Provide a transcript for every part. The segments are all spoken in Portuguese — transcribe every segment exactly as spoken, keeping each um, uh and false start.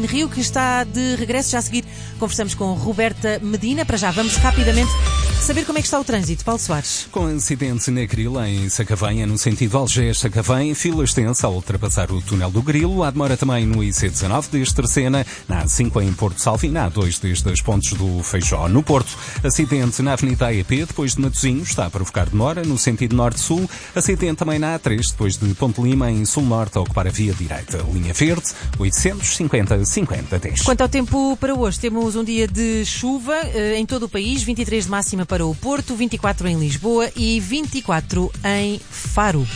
in Rio, que está de regresso. Já a seguir conversamos com Roberta Medina. Para já, vamos rapidamente saber como é que está o trânsito. Paulo Soares. Com acidente na Grila, em Sacavém, no sentido Algés-Sacavém, fila extensa ao ultrapassar o túnel do Grilo. Há demora também no I C dezanove desde Terceira, na A cinco em Porto Salvo e na A dois desde os pontos do Feijó. No Porto, acidente na Avenida A E P, depois de Matosinhos, está a provocar demora no sentido Norte-Sul. Acidente também na A três, depois de Ponte Lima, em Sul-Norte, a ocupar a via direita. Linha Verde, oitocentos e cinquenta, cinquenta, dez. Quanto ao tempo para hoje, temos um dia de chuva eh, em todo o país, vinte e três de máxima para o Porto, vinte e quatro em Lisboa e vinte e quatro em Faro.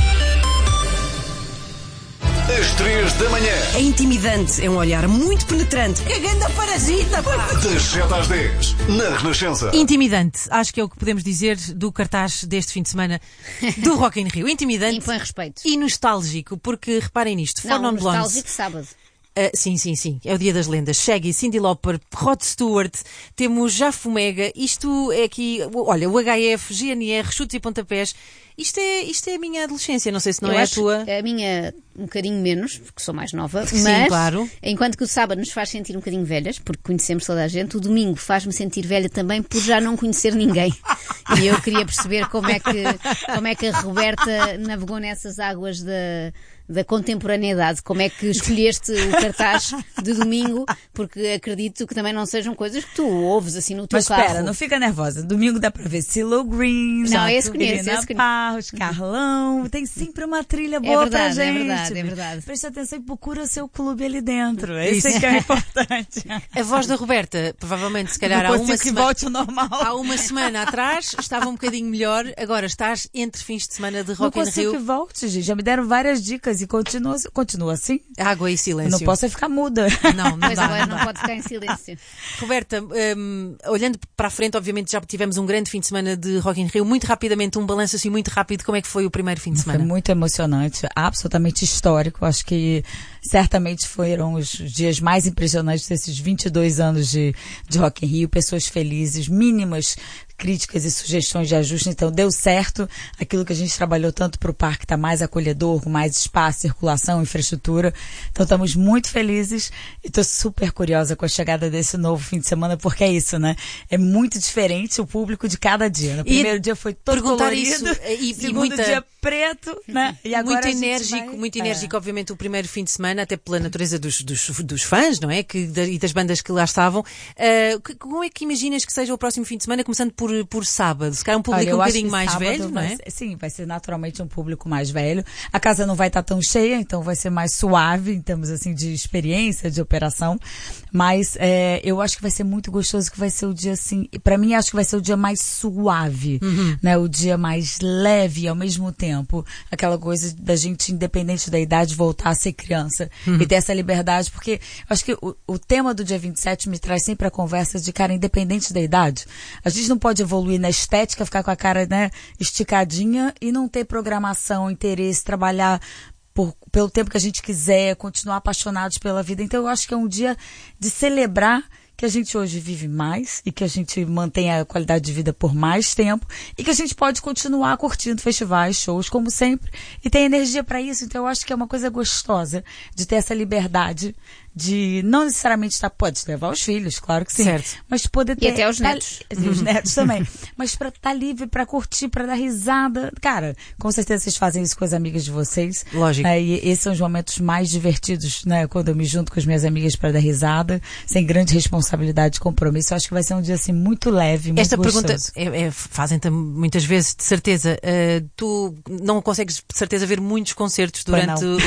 Às três da manhã. É intimidante, é um olhar muito penetrante. Que ganda parasita, pá! Das sete às dez, na Renascença. Intimidante, acho que é o que podemos dizer do cartaz deste fim de semana do Rock in Rio. Intimidante. Impõe respeito. E nostálgico, porque reparem nisto. Não, Four Non Blondes. nostálgico sábado. Uh, sim, sim, sim. É o dia das lendas. Shaggy, Cyndi Lauper, Rod Stewart, temos Jafomega. Isto é aqui, olha, o H F, G N R, chutes e pontapés. Isto é, isto é a minha adolescência. Não sei se não Eu é a acho tua. A minha, um bocadinho menos, porque sou mais nova. Sim, mas, claro. Enquanto que o sábado nos faz sentir um bocadinho velhas, porque conhecemos toda a gente, o domingo faz-me sentir velha também por já não conhecer ninguém. E eu queria perceber como é que, como é que a Roberta navegou nessas águas da, da contemporaneidade. Como é que escolheste o cartaz de domingo, porque acredito que também não sejam coisas que tu ouves assim no teu Mas carro. espera, não fica nervosa. Domingo dá pra ver Cilo Green, Não, esse conheço, esse conheço. Barros, Carlão. Tem sempre uma trilha boa É verdade, pra é gente. verdade, é verdade. Presta atenção e procura seu clube ali dentro. Esse é que é importante. A voz da Roberta, provavelmente, se calhar, há Depois uma que semana. volte ao normal. Há uma semana atrás estava um bocadinho melhor, agora estás entre fins de semana de Não Rock in consigo que Rio. volte, gente. Já me deram várias dicas e continua, continua assim. Água e Eu silêncio. não posso é ficar muda. Não, não Mas dá, agora não não dá. pode ficar em silêncio. Roberta, hum, olhando para a frente, obviamente já tivemos um grande fim de semana de Rock in Rio. Muito rapidamente, um balanço assim muito rápido. Como é que foi o primeiro fim de Foi semana? muito emocionante, absolutamente histórico. Acho que certamente foram os dias mais impressionantes desses vinte e dois anos de, de Rock in Rio. Pessoas felizes, mínimas críticas e sugestões de ajuste. Então deu certo aquilo que a gente trabalhou tanto para o parque, tá mais acolhedor, com mais espaço, circulação, infraestrutura. Então estamos muito felizes e tô super curiosa com a chegada desse novo fim de semana, porque é isso, né? É muito diferente o público de cada dia. No primeiro dia foi todo perguntar colorido, isso, e- e segundo muita- dia preto, né? E agora muito a gente enérgico, vai- muito é. enérgico, obviamente, o primeiro fim de semana, até pela natureza dos, dos, dos fãs, não é? Que, da- e das bandas que lá estavam. Ah, que- como é que imaginas que seja o próximo fim de semana, começando por, por sábado? Se calhar um público Olha, eu um acho bocadinho que mais sábado velho, não vai é? ser- sim, vai ser naturalmente um público mais velho. A casa não vai estar tão cheia, então vai ser mais suave em termos assim de experiência, de operação. Mas é, eu acho que vai ser muito gostoso, que vai ser o dia assim, pra mim acho que vai ser o dia mais suave, Uhum. né? O dia mais leve ao mesmo tempo. Aquela coisa da gente, independente da idade, voltar a ser criança Uhum. e ter essa liberdade, porque eu acho que o, o tema do dia vinte e sete me traz sempre a conversa de, cara, independente da idade. A gente não pode evoluir na estética, ficar com a cara, né, esticadinha e não ter programação, interesse, trabalhar por, pelo tempo que a gente quiser, continuar apaixonados pela vida. Então eu acho que é um dia de celebrar que a gente hoje vive mais e que a gente mantém a qualidade de vida por mais tempo e que a gente pode continuar curtindo festivais, shows, como sempre, e tem energia para isso. Então eu acho que é uma coisa gostosa de ter essa liberdade de não necessariamente estar, pode levar os filhos, claro que sim, Certo. mas poder ter... E até os tá- netos. e os netos também. Mas pra estar livre, pra curtir, pra dar risada. Cara, com certeza vocês fazem isso com as amigas de vocês. Lógico. É, e esses são os momentos mais divertidos, né? Quando eu me junto com as minhas amigas pra dar risada, sem grande responsabilidade e compromisso. Eu acho que vai ser um dia assim muito leve, muito Esta gostoso. pergunta é, é, fazem-te muitas vezes, de certeza. Uh, tu não consegues, de certeza, ver muitos concertos Pois durante não. o.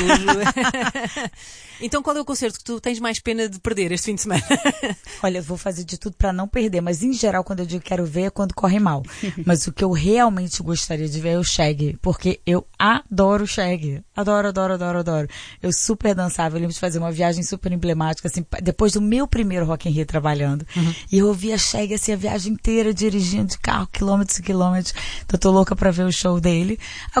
Então, qual é o concerto que tu tens mais pena de perder este fim de semana? Olha, eu vou fazer de tudo pra não perder, mas em geral, quando eu digo quero ver, é quando corre mal. Mas o que eu realmente gostaria de ver é o Shaggy, porque eu adoro o Shaggy. Adoro, adoro, adoro, adoro. Eu super dançava, eu lembro de fazer uma viagem super emblemática, assim, depois do meu primeiro Rock in Rio trabalhando. Uhum. E eu ouvia Shaggy, assim, a viagem inteira, dirigindo de carro, quilômetros e quilômetros. Então, eu tô louca pra ver o show dele. Agora,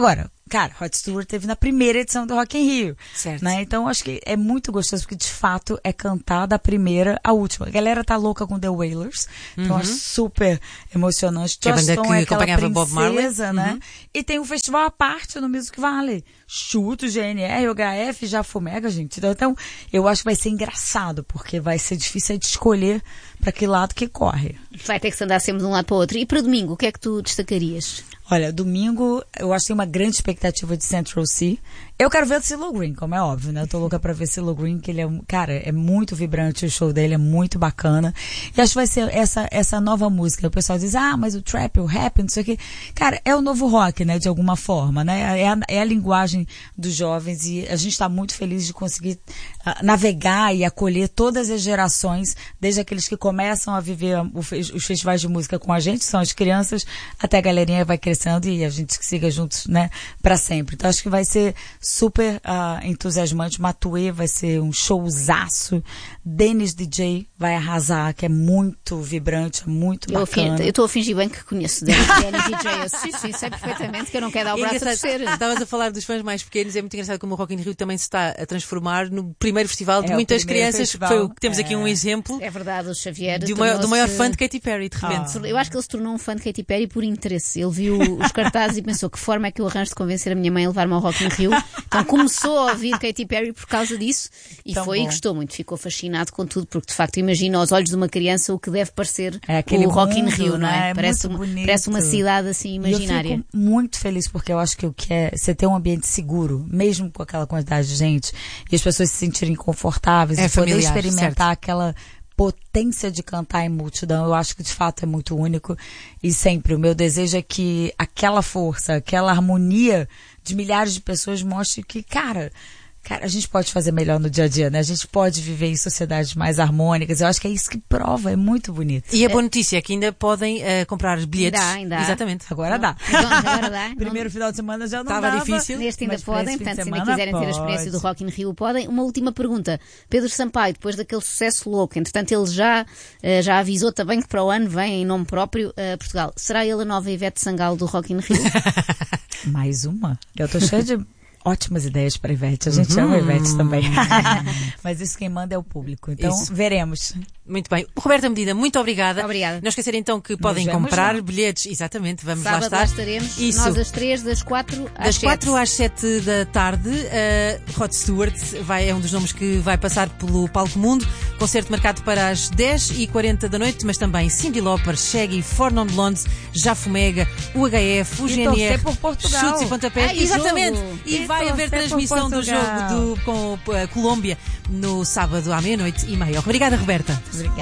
cara, Rod Stewart teve na primeira edição do Rock in Rio. Certo. Né? Então, acho que é muito gostoso, porque de fato é cantar da primeira à última. A galera tá louca com The Wailers, então Uhum. acho super emocionante. Que é a Joss banda Stone que é aquela acompanhava Bob Marley. princesa, né? Uhum. E tem um festival à parte no Music Valley. Chuto, G N R, O H F, já Fomega, gente. Então, eu acho que vai ser engraçado, porque vai ser difícil de escolher para que lado que corre. Vai ter que se andar sempre de um lado para o outro. E para domingo, o que é que tu destacarias? Olha, domingo, eu acho que tem uma grande expectativa de Central Cee. Eu quero ver o CeeLo Green, como é óbvio, né? Eu tô louca pra ver CeeLo Green, que ele é, cara, é muito vibrante, o show dele é muito bacana. E acho que vai ser essa, essa nova música. O pessoal diz, ah, mas o trap, o rap, não sei o quê. Cara, é o novo rock, né? De alguma forma, né? É a, é a linguagem dos jovens e a gente tá muito feliz de conseguir uh, navegar e acolher todas as gerações, desde aqueles que começam a viver o, os festivais de música com a gente, são as crianças, até a galerinha vai crescendo e a gente siga juntos, né? Pra sempre. Então acho que vai ser super uh, entusiasmante. Matuê vai ser um showzaço. Dennis D J vai arrasar, que é muito vibrante, é muito Eu bacana. estou a fingir bem que conheço Danny D J. Eu, sim, sim, sei perfeitamente que eu não quero dar o É braço a engraçado, torcer. estavas a falar dos fãs mais pequenos, é muito engraçado como o Rock in Rio também se está a transformar no primeiro festival de É o muitas primeiro crianças. festival, Foi o que temos é. aqui um exemplo É verdade, o Xavier de uma- do maior tornou-se- fã de Katy Perry, de repente. Eu acho que ele se tornou um fã de Katy Perry por interesse. Ele viu os cartazes e pensou que forma é que eu arranjo de convencer a minha mãe a levar-me ao Rock in Rio. Então começou a ouvir Katy Perry por causa disso e Tão foi e bom. gostou muito. Ficou fascinado com tudo, porque de facto imagina aos olhos de uma criança o que deve parecer É aquele o Rock in mundo, Rio, não é? né? É Parece, muito uma, bonito. parece uma cidade assim imaginária. E eu fico muito feliz porque eu acho que o que é você ter um ambiente seguro, mesmo com aquela quantidade de gente, e as pessoas se sentirem confortáveis É e poder familiar, experimentar certo. aquela potência de cantar em multidão, eu acho que de fato é muito único. E sempre o meu desejo é que aquela força, aquela harmonia de milhares de pessoas mostre que, cara, Cara, a gente pode fazer melhor no dia a dia, né? A gente pode viver em sociedades mais harmônicas. Eu acho que é isso que prova, é muito bonito. E a boa notícia é que ainda podem eh, comprar bilhetes. Ainda há, ainda há. Exatamente. Agora dá. Então, agora dá. Primeiro final de semana já não Estava dava. difícil. Neste ainda Mas para podem, esse fim de portanto, se ainda semana quiserem ter a experiência pode. do Rock in Rio, podem. Uma última pergunta. Pedro Sampaio, depois daquele sucesso louco, entretanto ele já, eh, já avisou também que para o ano vem em nome próprio a Portugal. Será ele a nova Ivete Sangalo do Rock in Rio? Mais uma? Eu tô cheia de ótimas ideias para Ivete. A gente ama a Ivete também. Mas isso quem manda é o público. Então, Isso. veremos. Muito bem. Roberta Medina, muito obrigada. Obrigada. Não esquecerem então que podem vemos comprar lá. bilhetes. Exatamente, vamos Sábado lá estar. lá estaremos, Isso. nós às três, das quatro às Das sete. quatro às sete da tarde, uh, Rod Stewart vai, é um dos nomes que vai passar pelo Palco Mundo. Concerto marcado para as dez e quarenta da noite, mas também Cyndi Lauper, Shaggy, Four Non Blondes, Jafomega, o H F, o E G N R, torcer por Portugal. Chutes e Pontapés. Ah, e Exatamente. jogo. E, E vai haver torcer por transmissão do Portugal. jogo do, com a Colômbia no sábado à meia-noite e meia. Obrigada, Roberta. Obrigada.